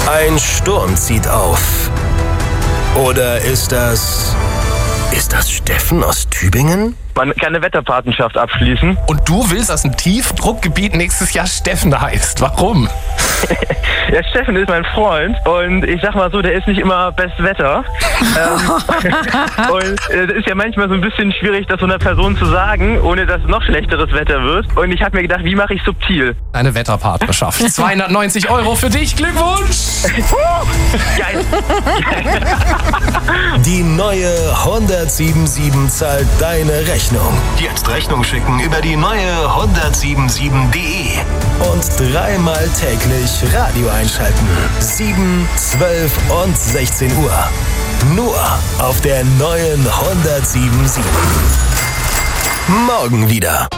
Ein Sturm zieht auf. Oder ist das Steffen aus Tübingen? Man kann eine Wetterpatenschaft abschließen. Und du willst, dass ein Tiefdruckgebiet nächstes Jahr Steffen heißt. Warum? Ja, Steffen ist mein Freund und ich sag mal so, der ist nicht immer best Wetter. Und es ist ja manchmal so ein bisschen schwierig, das so einer Person zu sagen, ohne dass noch schlechteres Wetter wird. Und ich habe mir gedacht, wie mache ich subtil? Eine Wetterpartnerschaft. 290 € für dich. Glückwunsch! Geil. Die neue 1077 zahlt deine Rechnung. Jetzt Rechnung schicken über die neue 1077.de und 3-mal täglich Radio einschalten. 7, 12 und 16 Uhr. Nur auf der neuen 1077. Morgen wieder.